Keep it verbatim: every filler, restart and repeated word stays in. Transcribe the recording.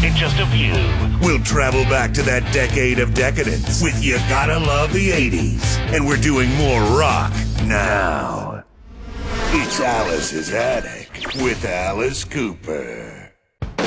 in just a few. We'll travel back to that decade of decadence with You Gotta Love the eighties. And we're doing more rock now. It's Alice's Attic with Alice Cooper.